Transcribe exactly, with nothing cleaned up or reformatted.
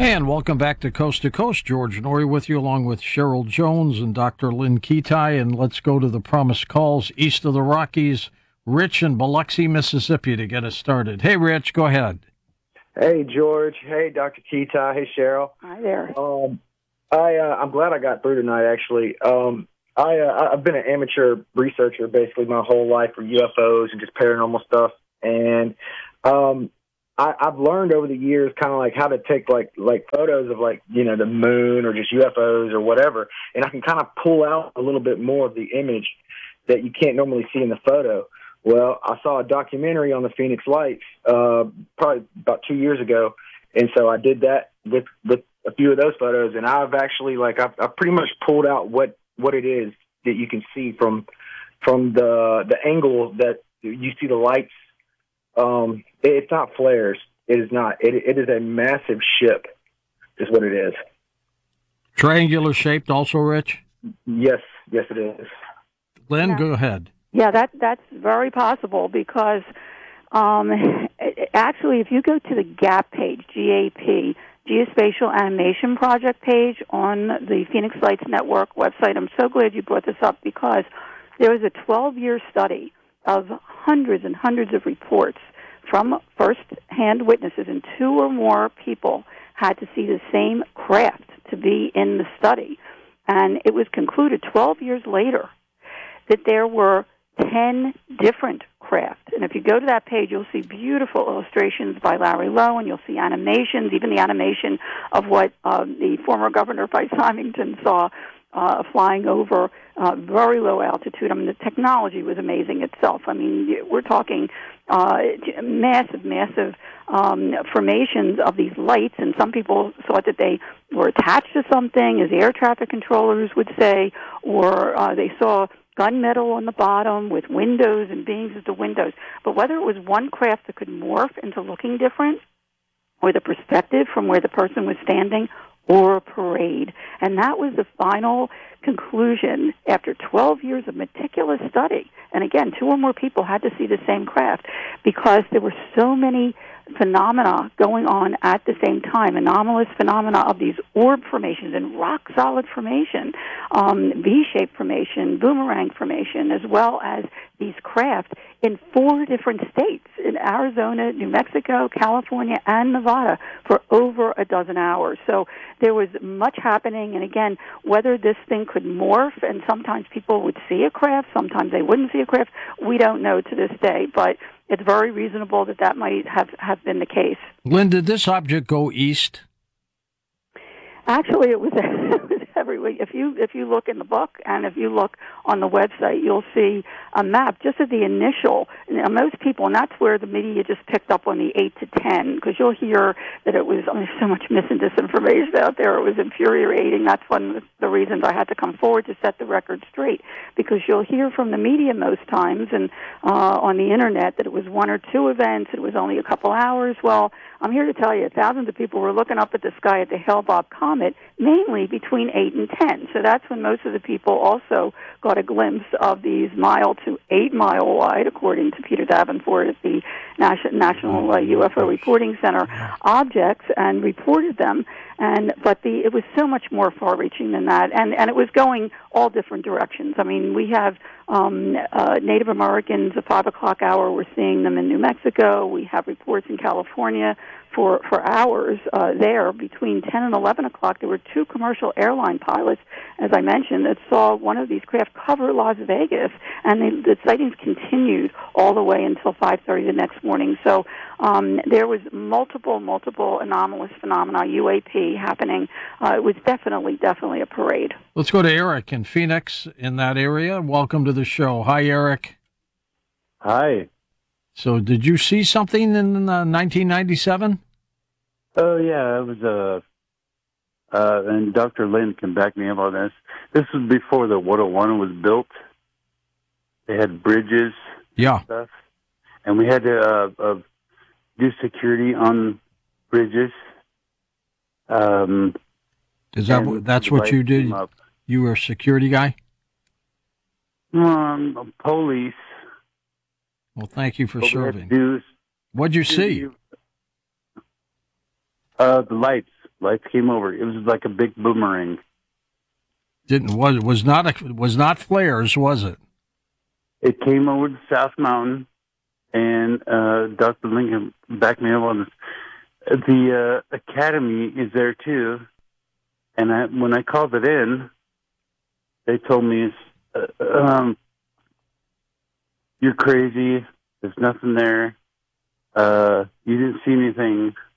And welcome back to Coast to Coast. George Noory with you, along with Cheryl Jones and Doctor Lynn Ketai. And let's go to the promised calls east of the Rockies. Rich in Biloxi, Mississippi, to get us started. Hey, Rich, go ahead. Hey, George. Hey, Doctor Ketai. Hey, Cheryl. Hi there. Um, I uh, I'm glad I got through tonight. Actually, um, I uh, I've been an amateur researcher basically my whole life for U F Os and just paranormal stuff, and um, I, I've learned over the years kind of like how to take like like photos of like you know the moon or just U F Os or whatever, and I can kind of pull out a little bit more of the image that you can't normally see in the photo. Well, I saw a documentary on the Phoenix Lights uh, probably about two years ago, and so I did that with with a few of those photos, and I've actually like I've, I've pretty much pulled out what, what it is that you can see from from the the angle that you see the lights. Um, it, it's not flares. It is not. It, it is a massive ship, is what it is. Triangular shaped, also, Rich. Yes, yes, it is. Lynn, Yeah. go ahead. Yeah, that that's very possible because um, actually, if you go to the GAP page, G A P, Geospatial Animation Project page on the Phoenix Lights Network website, I'm so glad you brought this up because there was a twelve-year study of hundreds and hundreds of reports from first-hand witnesses, and two or more people had to see the same craft to be in the study. And it was concluded twelve years later that there were ten different craft. And if you go to that page, you'll see beautiful illustrations by Larry Lowe, and you'll see animations, even the animation of what um, the former governor, Bryce Symington, saw uh, flying over uh, very low altitude. I mean, the technology was amazing itself. I mean, we're talking uh, massive, massive um, formations of these lights, and some people thought that they were attached to something, as air traffic controllers would say, or uh, they saw gunmetal on the bottom with windows and beams as the windows. But whether it was one craft that could morph into looking different, or the perspective from where the person was standing, or a parade. And that was the final conclusion after twelve years of meticulous study. And again, two or more people had to see the same craft because there were so many phenomena going on at the same time, anomalous phenomena of these orb formations and rock-solid formation, um, V-shaped formation, boomerang formation, as well as these craft in four different states, in Arizona, New Mexico, California, and Nevada, for over a dozen hours. So there was much happening, and again, whether this thing could morph, and sometimes people would see a craft, sometimes they wouldn't see a craft, we don't know to this day, but it's very reasonable that that might have, have been the case. Lynn, did this object go east? Actually, it was, it was everywhere. If you if you look in the book and if you look on the website, you'll see a map just of the initial. Now, most people, and that's where the media just picked up on the eight to ten, because you'll hear that it was. I mean, there's so much mis and disinformation out there. It was infuriating. That's one of the reasons I had to come forward to set the record straight, because you'll hear from the media most times and uh, on the internet that it was one or two events. It was only a couple hours. Well, I'm here to tell you, thousands of people were looking up at the sky at the Hale-Bopp comet, mainly between eight and ten. So that's when most of the people also got a glimpse of these mile to eight mile wide, according to Peter Davenport at the National uh, U F O Reporting Center, objects, and reported them. And but the it was so much more far-reaching than that, and and it was going all different directions. I mean, we have um, uh, Native Americans at five o'clock hour. We're seeing them in New Mexico. We have reports in California for for hours uh, there. Between ten and eleven o'clock, there were two commercial airline pilots, as I mentioned, that saw one of these craft cover Las Vegas, and they, the sightings continued all the way until five thirty the next morning. So um, there was multiple, multiple anomalous phenomena, U A P, happening. Uh, it was definitely, definitely a parade. Let's go to Eric in Phoenix in that area. Welcome to the show. Hi, Eric. Hi. So did you see something in uh, nineteen ninety-seven? Oh, yeah, it was, uh, uh, and Doctor Lynn can back me up on this. This was before the one oh one was built. They had bridges Yeah. and stuff. And we had to uh, uh, do security on bridges. Um, Is that and what, that's the what lights you did? came up. You were a security guy? Um, police. Well, thank you for What we had to serving. do is What'd you see? do- Uh, the lights Lights came over. It was like a big boomerang. Didn't was was not a, was not flares, was it? It came over the South Mountain, and uh, Doctor Lincoln backed me up on this. The uh, academy is there too, and I, when I called it in, they told me, uh, um, "You're crazy. There's nothing there. Uh, you didn't see anything."